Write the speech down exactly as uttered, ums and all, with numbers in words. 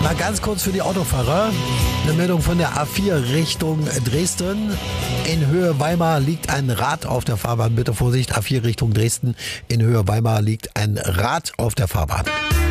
Mal ganz kurz für die Autofahrer. Eine Meldung von der A vier Richtung Dresden. In Höhe Weimar liegt ein Rad auf der Fahrbahn. Bitte Vorsicht, A vier Richtung Dresden. In Höhe Weimar liegt ein Rad auf der Fahrbahn.